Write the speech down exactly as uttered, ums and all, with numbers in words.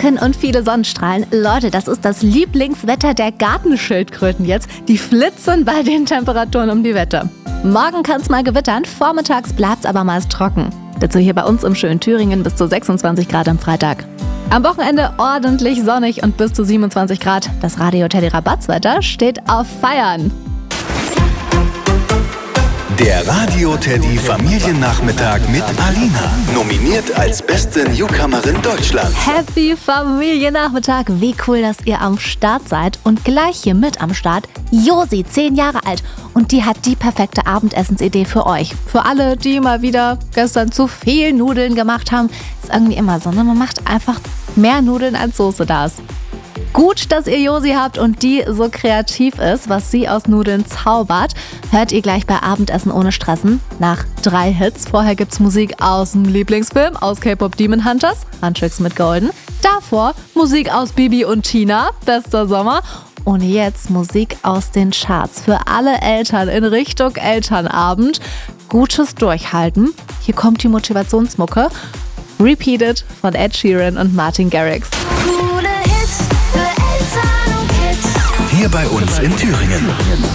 Wolken und viele Sonnenstrahlen. Leute, das ist das Lieblingswetter der Gartenschildkröten jetzt. Die flitzen bei den Temperaturen um die Wette. Morgen kann es mal gewittern, vormittags bleibt es aber meist trocken. Dazu hier bei uns im schönen Thüringen bis zu sechsundzwanzig Grad am Freitag. Am Wochenende ordentlich sonnig und bis zu siebenundzwanzig Grad. Das Radio Teddy Rabatzwetter steht auf Feiern. Der Radio Teddy Familiennachmittag mit Alina. Nominiert als beste Newcomerin Deutschlands. Happy Familiennachmittag. Wie cool, dass ihr am Start seid. Und gleich hier mit am Start Josi, zehn Jahre alt. Und die hat die perfekte Abendessensidee für euch. Für alle, die mal wieder gestern zu viel Nudeln gemacht haben. Ist irgendwie immer so, ne? Man macht einfach mehr Nudeln, als Soße da ist. Gut, dass ihr Josi habt und die so kreativ ist, was sie aus Nudeln zaubert. Hört ihr gleich bei Abendessen ohne Stressen nach drei Hits. Vorher gibt's Musik aus dem Lieblingsfilm, aus K-Pop Demon Hunters, Handschicks mit Golden. Davor Musik aus Bibi und Tina, bester Sommer. Und jetzt Musik aus den Charts für alle Eltern in Richtung Elternabend. Gutes Durchhalten. Hier kommt die Motivationsmucke. Repeated von Ed Sheeran und Martin Garrix. Hier bei uns in Thüringen.